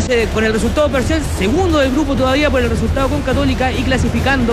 con el resultado parcial, segundo del grupo todavía por el resultado con Católica y clasificando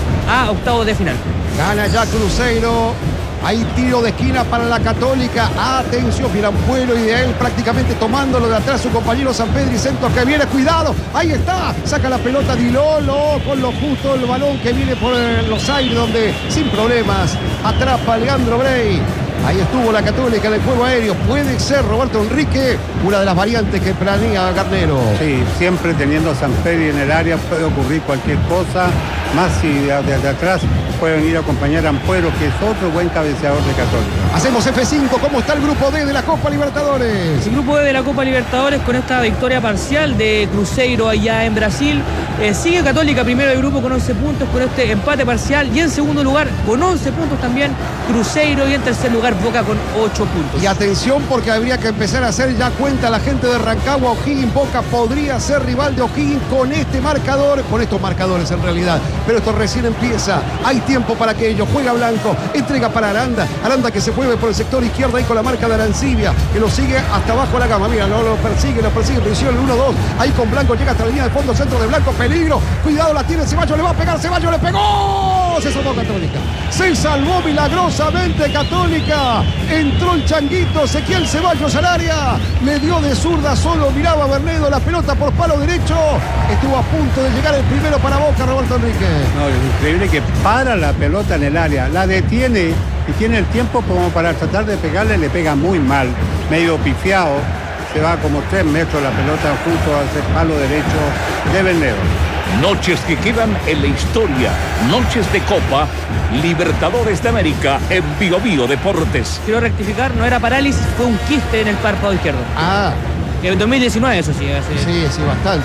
a octavos de final. Gana ya Cruzeiro. Hay tiro de esquina para la Católica. Atención, Filampuelo y de él prácticamente tomándolo de atrás su compañero Sampedri. Centro que viene, cuidado. Ahí está. Saca la pelota Di Lolo con lo justo el balón que viene por los aires donde sin problemas atrapa a Leandro Brey. Ahí estuvo la Católica en el juego aéreo. Puede ser Roberto Enrique una de las variantes que planea Garnero. Sí, siempre teniendo a Sampedri en el área puede ocurrir cualquier cosa. Más si desde atrás pueden ir a acompañar a Ampuero, que es otro buen cabeceador de Católica. Hacemos F5. ¿Cómo está el grupo D de la Copa Libertadores? El grupo D de la Copa Libertadores con esta victoria parcial de Cruzeiro allá en Brasil. Sigue Católica primero del grupo con 11 puntos con este empate parcial. Y en segundo lugar con 11 puntos también Cruzeiro. Y en tercer lugar Boca con 8 puntos. Y atención porque habría que empezar a hacer ya cuenta la gente de Rancagua. O'Higgins. Boca podría ser rival de O'Higgins con este marcador. Con estos marcadores en realidad. Pero esto recién empieza. Hay tiempo para que ellos. Juega Blanco. Entrega para Aranda. Aranda que se mueve por el sector izquierdo ahí con la marca de Arancibia. Que lo sigue hasta abajo la gama. Mira, lo persigue. Presión el 1-2. Ahí con Blanco llega hasta la línea de fondo. Centro de Blanco. Peligro. Cuidado, la tiene Ceballos. Le va a pegar. Ceballos le pegó. Se salvó Católica. Se salvó milagrosamente Católica. Entró el changuito. Ezequiel Ceballos al área. Le dio de zurda. Solo miraba a Bernedo la pelota por palo derecho. Estuvo a punto de llegar el primero para Boca, Roberto Enrique. No, es increíble que para la pelota en el área, la detiene y tiene el tiempo como para tratar de pegarle, le pega muy mal, medio pifiado, se va como 3 metros la pelota justo hacia el palo derecho de Bernedo. Noches que quedan en la historia, noches de Copa Libertadores de América en Bio Bio Deportes. Quiero rectificar, no era parálisis, fue un quiste en el párpado izquierdo. Ah. En 2019 eso sí. Sí, bastante.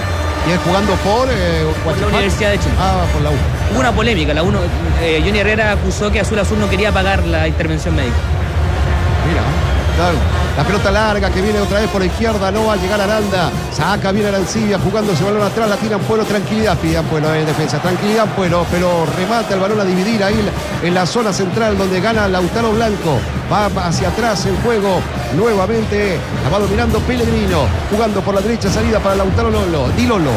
Y es jugando por la Universidad de Chile. Ah, por la U. Hubo una polémica. Johnny Herrera acusó que Azul no quería pagar la intervención médica. Mira, claro. La pelota larga que viene otra vez por la izquierda, no va a llegar Aranda. Saca bien Arancibia, jugándose el balón atrás, la tira Ampuero, tranquilidad, pide Ampuero en defensa, tranquilidad Ampuero, pero remata el balón a dividir ahí en la zona central donde gana Lautaro Blanco. Va hacia atrás el juego, nuevamente la va dominando Pellegrino, jugando por la derecha, salida para Lautaro Di Lolo,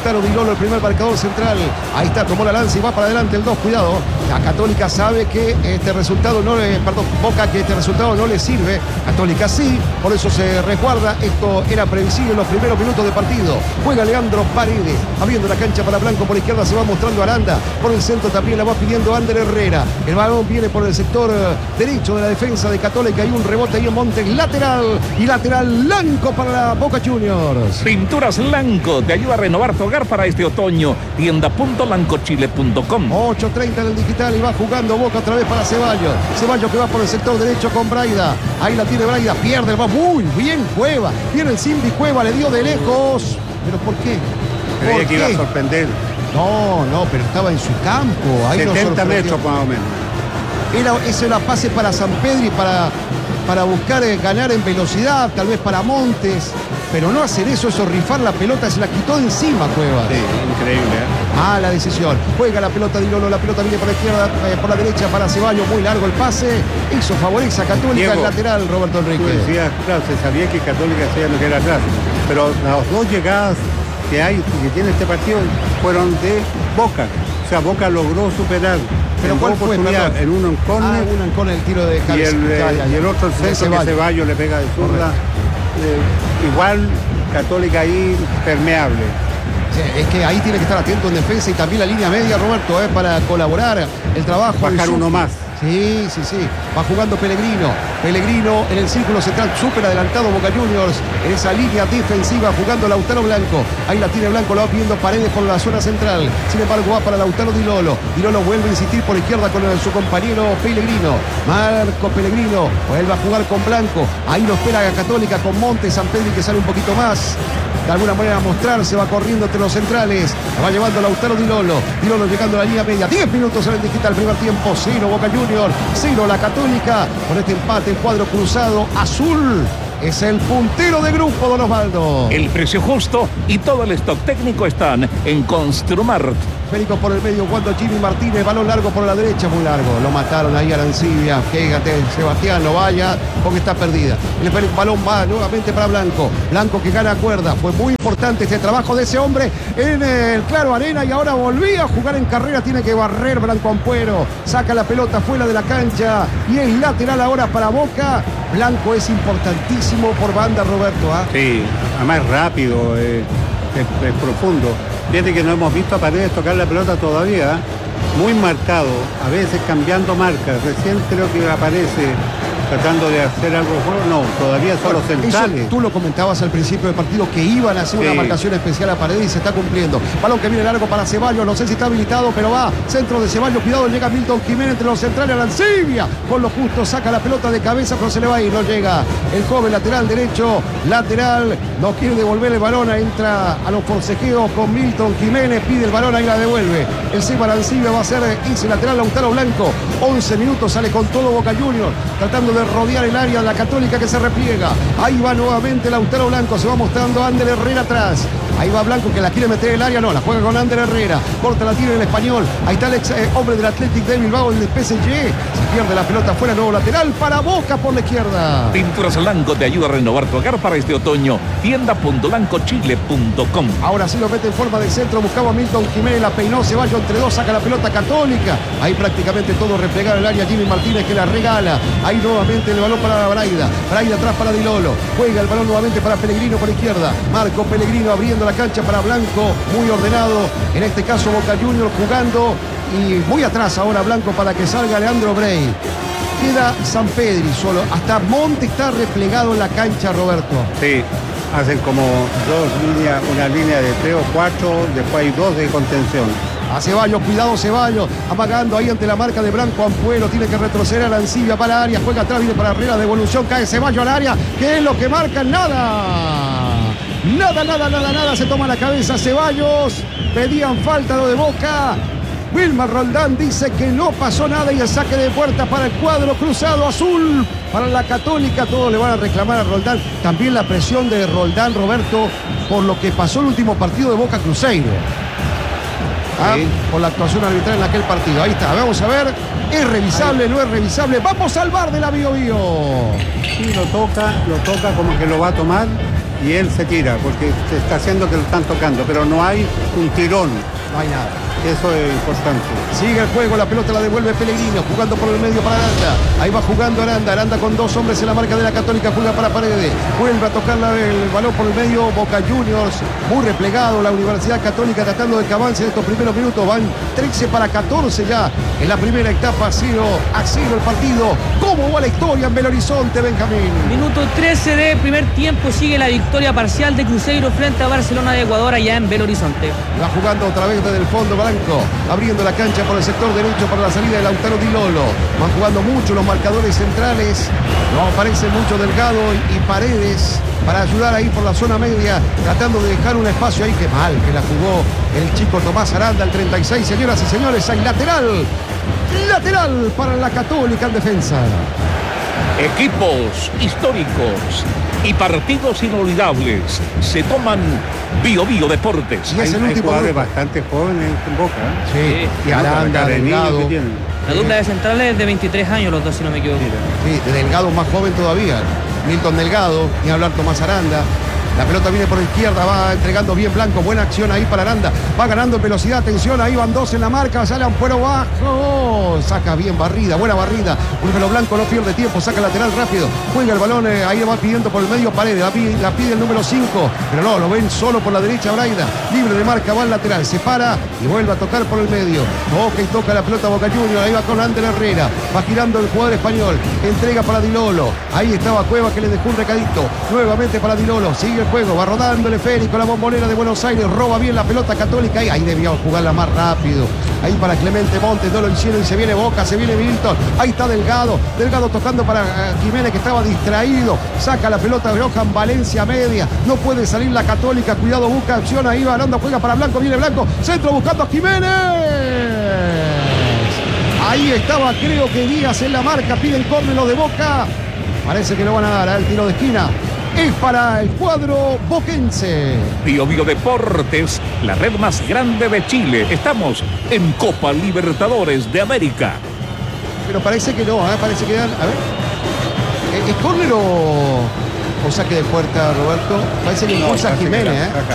el primer marcador central. Ahí está, tomó la lanza y va para adelante el 2, cuidado. La Católica sabe que este resultado Boca que este resultado no le sirve. Católica sí, por eso se resguarda. Esto era previsible en los primeros minutos de partido. Juega Leandro Paredes, abriendo la cancha para Blanco por la izquierda, se va mostrando Aranda. Por el centro también la va pidiendo Ander Herrera. El balón viene por el sector derecho de la defensa de Católica. Hay un rebote ahí en Montes, lateral Blanco para la Boca Juniors. Pinturas Blanco te ayuda a renovar tu hogar para este otoño. Tienda.lancochile.com. 8:30 en el digital y va jugando Boca otra vez para Ceballos. Ceballos que va por el sector derecho con Braida. Ahí la tiene Braida, pierde, va muy bien Cueva. Viene el Simbi Cueva, le dio de lejos. ¿Pero por qué? Creía que iba a sorprender. No, pero estaba en su campo. Ahí 70 metros más o menos. Ese era pase para Sampedri para buscar ganar en velocidad, tal vez para Montes. Pero no hacer eso rifar la pelota, se la quitó de encima Cueva. Sí, increíble. Mala decisión. Juega la pelota Di Lolo, la pelota viene por la izquierda, por la derecha para Ceballos, muy largo el pase. Eso favorece a Católica, Diego, el lateral Roberto Enrique. Tú decías, claro, se sabía que Católica sabía lo que era atrás. Pero las 2 llegadas que tiene este partido fueron de Boca. O sea, Boca logró superar. ¿Pero cuál fue? En uno en córner. Uno en córner, el tiro de cabeza. Y el otro, el centro que Ceballos le pega de zurda. Igual Católica ahí permeable. Sí, es que ahí tiene que estar atento en defensa y también la línea media, Roberto, para colaborar el trabajo. Bajar uno más. Sí. Va jugando Pellegrino en el círculo central, súper adelantado Boca Juniors en esa línea defensiva, jugando Lautaro Blanco. Ahí la tiene Blanco, lo va pidiendo Paredes por la zona central. Sin embargo, va para Lautaro Di Lolo. Di Lolo vuelve a insistir por la izquierda con su compañero Pellegrino. Marco Pellegrino vuelve a jugar con Blanco. Ahí lo espera a Católica con Montes, Sampedri que sale un poquito más. De alguna manera a mostrarse, va corriendo entre los centrales. La va llevando Lautaro Di Lolo. Di Lolo llegando a la línea media. 10 minutos en el digital, primer tiempo. 0 Boca Juniors, 0 la Católica. Con este empate, el cuadro cruzado azul es el puntero de grupo, don Osvaldo. El precio justo y todo el stock técnico están en Construmart. Férico por el medio, cuando Jimmy Martínez, balón largo por la derecha, muy largo. Lo mataron ahí a Arancibia. Fíjate, Sebastián, no vaya porque está perdida. El balón va nuevamente para Blanco. Blanco que gana cuerda. Fue muy importante este trabajo de ese hombre en el Claro Arena y ahora volvía a jugar en carrera. Tiene que barrer Blanco Ampuero. Saca la pelota fuera de la cancha y es lateral ahora para Boca. Blanco es importantísimo por banda, Roberto. Sí, además rápido, es profundo. Fíjate que no hemos visto a Paredes tocar la pelota todavía. Muy marcado, a veces cambiando marcas. Recién creo que aparece tratando de hacer algo. No, todavía son los centrales. Eso, tú lo comentabas al principio del partido que iban a hacer una marcación especial a Paredes y se está cumpliendo. Balón que viene largo para Ceballos, no sé si está habilitado, pero va. Centro de Ceballos, cuidado, llega Milton Jiménez entre los centrales, Arancibia. Con lo justo saca la pelota de cabeza, pero se le va a ir, no llega. El joven lateral derecho, lateral, no quiere devolver el balón, entra a los forcejeos con Milton Jiménez, pide el balón, ahí la devuelve. El Seba Arancibia va a ser ese lateral, Lautaro Blanco. 11 minutos, sale con todo Boca Juniors, tratando de rodear el área de la Católica que se repliega. Ahí va nuevamente Lautaro Blanco, se va mostrando Ander Herrera atrás. Ahí va Blanco que la quiere meter en el área, no, la juega con Ander Herrera. Corta la tira el español. Ahí está el ex hombre del Athletic de Bilbao, el de PSG. Se pierde la pelota fuera, nuevo lateral para Boca por la izquierda. Pinturas Blanco te ayuda a renovar tu hogar para este otoño. Tienda.blancochile.com. Ahora sí lo mete en forma de centro, buscaba a Milton Jiménez, la peinó, Ceballos entre dos, saca la pelota Católica. Ahí prácticamente todo replegado en el área, Jimmy Martínez que la regala. Ahí nuevamente el balón para Braida. Braida atrás para Di Lolo. Juega el balón nuevamente para Pellegrino por izquierda. Marco Pellegrino abriendo la cancha para Blanco, muy ordenado. En este caso Boca Juniors jugando y muy atrás ahora Blanco para que salga Leandro Brey. Queda Sampedri solo. Hasta Monte está replegado en la cancha, Roberto. Sí, hacen como dos líneas, una línea de 3 o 4, después hay 2 de contención. A Ceballos, cuidado Ceballos, amagando ahí ante la marca de Blanco Ampuero, tiene que retroceder a Arancibia para el área, juega atrás, viene para Herrera, devolución, cae Ceballos al área, ¿qué es lo que marca? Nada, se toma la cabeza Ceballos, pedían falta lo de Boca. Wilmar Roldán dice que no pasó nada y el saque de puerta para el cuadro cruzado azul, para la Católica. Todos le van a reclamar a Roldán. También la presión de Roldán, Roberto, por lo que pasó el último partido de Boca Cruzeiro. Sí. Por la actuación arbitral en aquel partido. Ahí está, vamos a ver. ¿Es revisable? ¿No es revisable? Vamos al VAR de la Bio Bio. Sí, lo toca como que lo va a tomar y él se tira porque se está haciendo que lo están tocando, pero no hay un tirón. No hay nada. Eso es importante. Sigue el juego, la pelota la devuelve Pellegrino, jugando por el medio para Aranda. Ahí va jugando Aranda con 2 hombres en la marca de la Católica, juega para Paredes. Vuelve a tocar el balón por el medio, Boca Juniors, muy replegado, la Universidad Católica tratando de que avance en estos primeros minutos. Van 13 para 14 ya en la primera etapa, 0-0 el partido. ¿Cómo va la historia en Belo Horizonte, Benjamín? Minuto 13 de primer tiempo, sigue la victoria parcial de Cruzeiro frente a Barcelona de Ecuador allá en Belo Horizonte. Va jugando otra vez desde el fondo Blanco, abriendo la cancha por el sector derecho para la salida de Lautaro Di Lolo. Van jugando mucho los marcadores centrales, no aparecen mucho Delgado y Paredes para ayudar ahí por la zona media, tratando de dejar un espacio ahí. Qué mal que la jugó el chico Tomás Aranda, el 36, señoras y señores. Hay lateral para la Católica en defensa. Equipos históricos y partidos inolvidables se toman Bio Bio Deportes. Y es el último jugadores grupo bastante jóvenes en Boca. Sí, y Aranda, Delgado. La dupla de centrales es de 23 años los dos, si no me equivoco. Sí, Delgado más joven todavía. Milton Delgado, ni hablar Tomás Aranda. La pelota viene por izquierda, va entregando bien Blanco, buena acción ahí para Aranda, va ganando en velocidad, atención, ahí van 2 en la marca, sale Ampuero bajo, saca bien barrida, buena barrida, Pulvero Blanco no pierde tiempo, saca lateral rápido, juega el balón, ahí va pidiendo por el medio Paredes, la pide el número 5, pero no, lo ven solo por la derecha Braida, libre de marca, va al lateral, se para y vuelve a tocar por el medio, toca y toca la pelota Boca Juniors, ahí va con Ander Herrera, va girando el jugador español, entrega para Di Lolo, ahí estaba Cueva que le dejó un recadito, nuevamente para Di Lolo, sigue el juego, va rodando el esférico, la bombonera de Buenos Aires, roba bien la pelota Católica, ahí debía jugarla más rápido, ahí para Clemente Montes, no lo hicieron y se viene Boca, se viene Milton, ahí está Delgado tocando para Jiménez que estaba distraído, saca la pelota de Johan Valencia media, no puede salir la Católica, cuidado, busca acción, ahí va Aranda, juega para Blanco, viene Blanco, centro buscando a Jiménez, ahí estaba, creo que Díaz en la marca, piden córner los de Boca, parece que lo van a dar, el tiro de esquina. es para el cuadro boquense. Bio Deportes, la red más grande de Chile. Estamos en Copa Libertadores de América. Pero parece que no, parece que dan. A ver. ¿Es córner o saque de puerta, Roberto? Parece que impulsa Jiménez,